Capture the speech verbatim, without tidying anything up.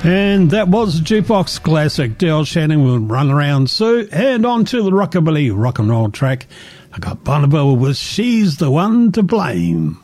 And that was the Jukebox Classic. Del Shannon will Run Around Sue. And on to the rockabilly rock and roll track. I got Bonneville with She's the One to Blame.